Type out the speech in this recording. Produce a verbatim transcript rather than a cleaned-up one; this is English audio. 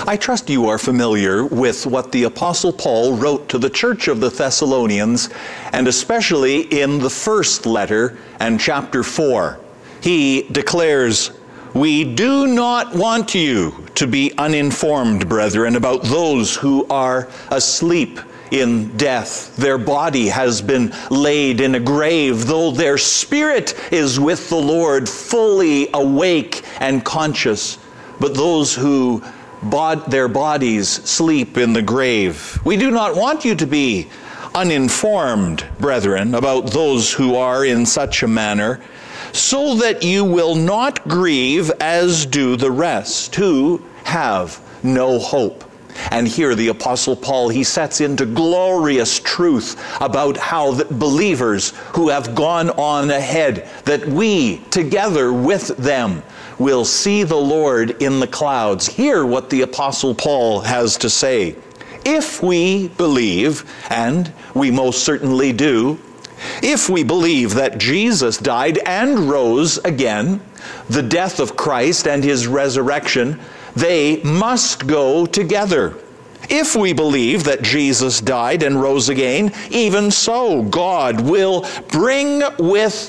I trust you are familiar with what the Apostle Paul wrote to the church of the Thessalonians, and especially in the first letter and chapter four. He declares, "We do not want you to be uninformed, brethren, about those who are asleep in death. Their body has been laid in a grave, though their spirit is with the Lord, fully awake and conscious. But those who bod- their bodies sleep in the grave. We do not want you to be uninformed, brethren, about those who are in such a manner, so that you will not grieve as do the rest, who have no hope." And here the Apostle Paul, he sets into glorious truth about how that believers who have gone on ahead, that we together with them will see the Lord in the clouds. Hear what the Apostle Paul has to say. If we believe, and we most certainly do, if we believe that Jesus died and rose again, the death of Christ and his resurrection, they must go together. If we believe that Jesus died and rose again, even so God will bring with